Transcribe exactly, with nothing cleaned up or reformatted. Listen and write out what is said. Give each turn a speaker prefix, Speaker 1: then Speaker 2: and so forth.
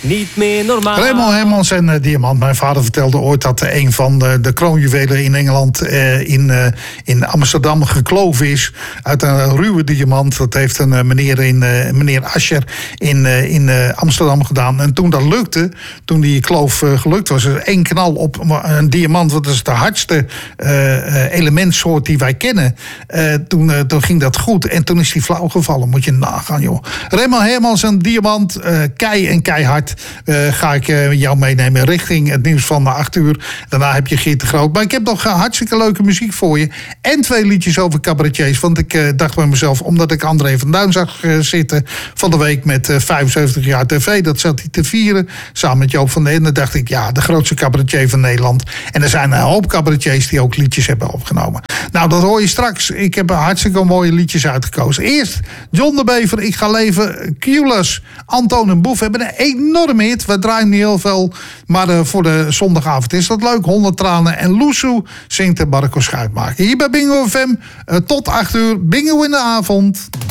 Speaker 1: niet meer normaal.
Speaker 2: Raymond Hermans en uh, Diamant. Mijn vader vertelde ooit dat uh, een van de, de kroonjuwelen in Engeland uh, in, uh, in Amsterdam gekloven is uit een ruwe diamant. Dat heeft een uh, meneer, in, uh, meneer Ascher in, uh, in uh, Amsterdam gedaan. En toen dat lukte, toen die kloof uh, gelukt was, er één knal op een diamant, wat is de hardste uh, elementsoort die wij kennen. Uh, toen, uh, toen ging dat goed en toen is die flauw gevallen. Moet je nagaan, joh. Raymond Hermans en Diamant, uh, kei en keihard uh, ga ik uh, jou meenemen richting het nieuws van acht uur. Daarna heb je Geert de Groot. Maar ik heb nog uh, hartstikke leuke muziek voor je. En twee liedjes over cabaretiers. Want ik uh, dacht bij mezelf, omdat ik André van Duin zag uh, zitten van de week met uh, vijfenzeventig jaar tv. Dat zat hij te vieren. Samen met Joop van den Ende dacht ik, ja, de grootste cabaretier van Nederland. En er zijn een hoop cabaretiers die ook liedjes hebben opgenomen. Nou, dat hoor je straks. Ik heb hartstikke mooie liedjes uitgekozen. Eerst John de Bever, Ik ga leven. Culas, Antoon en Boef hebben een enorme hit. We draaien niet heel veel, maar uh, voor de zondagavond is dat leuk. honderd tranen en Loesoe zingt de Marco Schuitmaker. Hier bij Bingo F M, uh, tot acht uur. Bingo in de avond.